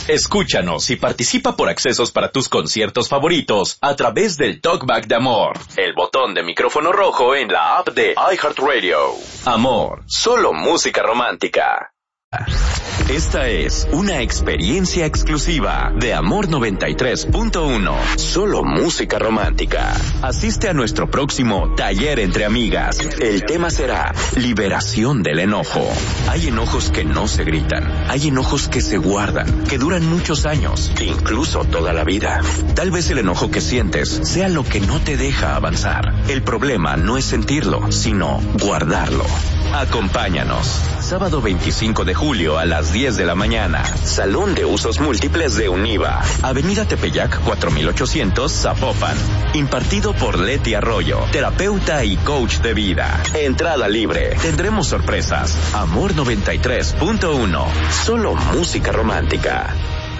Escúchanos y participa por accesos para tus conciertos favoritos a través del Talkback de Amor, el botón de micrófono rojo en la app de iHeartRadio. Amor, solo música romántica. Esta es una experiencia exclusiva de Amor 93.1. Solo música romántica. Asiste a nuestro próximo taller entre amigas. El tema será liberación del enojo. Hay enojos que no se gritan. Hay enojos que se guardan, que duran muchos años, incluso toda la vida. Tal vez el enojo que sientes sea lo que no te deja avanzar. El problema no es sentirlo, sino guardarlo. Acompáñanos. Sábado 25 de julio a las 10 de la mañana. Salón de Usos Múltiples de Univa. Avenida Tepeyac 4800, Zapopan. Impartido por Leti Arroyo, terapeuta y coach de vida. Entrada libre. Tendremos sorpresas. Amor 93.1. Solo música romántica.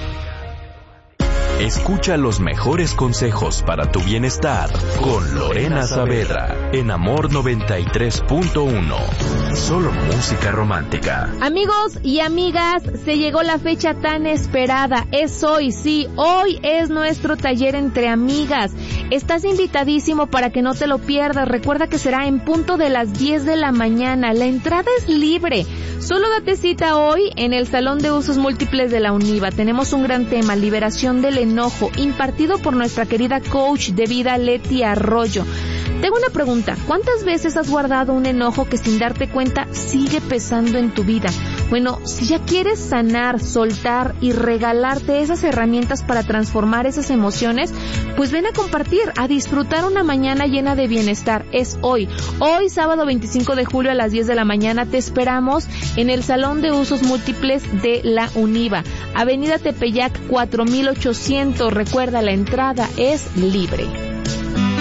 Escucha los mejores consejos para tu bienestar con Lorena Saavedra en Amor 93.1. Solo música romántica. Amigos y amigas, se llegó la fecha tan esperada. Es hoy, sí, hoy es nuestro taller entre amigas. Estás invitadísimo para que no te lo pierdas. Recuerda que será en punto de las 10 de la mañana. La entrada es libre. Solo date cita hoy en el Salón de Usos Múltiples de la Univa. Tenemos un gran tema, liberación del enojo, impartido por nuestra querida coach de vida Leti Arroyo. Tengo una pregunta, ¿cuántas veces has guardado un enojo que sin darte cuenta sigue pesando en tu vida? Bueno, si ya quieres sanar, soltar y regalarte esas herramientas para transformar esas emociones, pues ven a compartir, a disfrutar una mañana llena de bienestar. Es hoy sábado 25 de julio a las 10 de la mañana. Te esperamos en el Salón de Usos Múltiples de la Univa, Avenida Tepeyac 4800. Recuerda, la entrada es libre.